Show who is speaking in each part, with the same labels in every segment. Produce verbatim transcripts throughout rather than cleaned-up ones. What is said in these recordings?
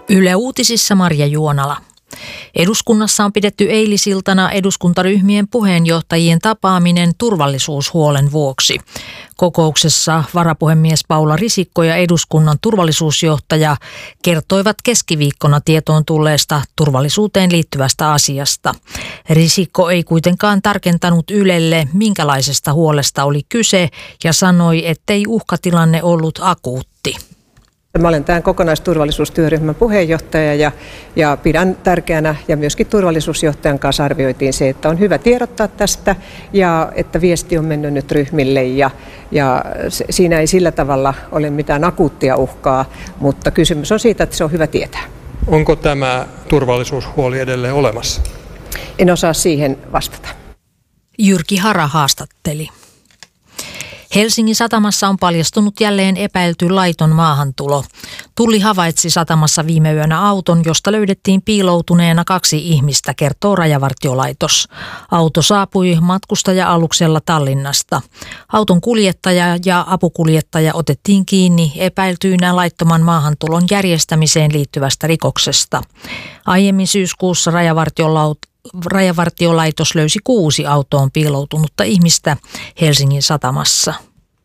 Speaker 1: Yle Uutisissa Marja Juonala. Eduskunnassa on pidetty eilisiltana eduskuntaryhmien puheenjohtajien tapaaminen turvallisuushuolen vuoksi. Kokouksessa varapuhemies Paula Risikko ja eduskunnan turvallisuusjohtaja kertoivat keskiviikkona tietoon tulleesta turvallisuuteen liittyvästä asiasta. Risikko ei kuitenkaan tarkentanut Ylelle, minkälaisesta huolesta oli kyse, ja sanoi, ettei uhkatilanne ollut akuutti.
Speaker 2: Mä olen tämän kokonaisturvallisuustyöryhmän puheenjohtaja ja, ja pidän tärkeänä ja myöskin turvallisuusjohtajan kanssa arvioitiin se, että on hyvä tiedottaa tästä ja että viesti on mennyt nyt ryhmille ja, ja siinä ei sillä tavalla ole mitään akuuttia uhkaa, mutta kysymys on siitä, että se on hyvä tietää.
Speaker 3: Onko tämä turvallisuushuoli edelleen olemassa?
Speaker 2: En osaa siihen vastata.
Speaker 1: Jyrki Hara haastatteli. Helsingin satamassa on paljastunut jälleen epäilty laiton maahantulo. Tulli havaitsi satamassa viime yönä auton, josta löydettiin piiloutuneena kaksi ihmistä, kertoo Rajavartiolaitos. Auto saapui matkustaja-aluksella Tallinnasta. Auton kuljettaja ja apukuljettaja otettiin kiinni epäiltyinä laittoman maahantulon järjestämiseen liittyvästä rikoksesta. Aiemmin syyskuussa Rajavartiolaitos Rajavartiolaitos löysi kuusi autoon piiloutunutta ihmistä Helsingin satamassa.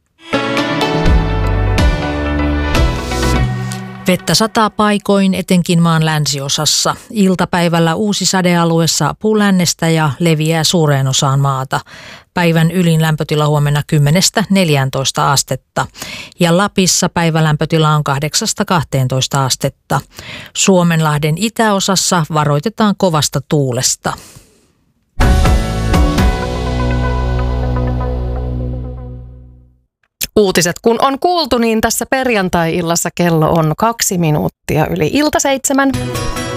Speaker 1: Vettä sataa paikoin, etenkin maan länsiosassa. Iltapäivällä uusi sadealue saapuu lännestä ja leviää suureen osaan maata. Päivän ylin lämpötila huomenna kymmenestä neljääntoista astetta. Ja Lapissa päivälämpötila on kahdeksasta kahteentoista astetta. Suomenlahden itäosassa varoitetaan kovasta tuulesta.
Speaker 4: Uutiset kun on kuultu, niin tässä perjantai-illassa kello on kaksi minuuttia yli ilta seitsemän.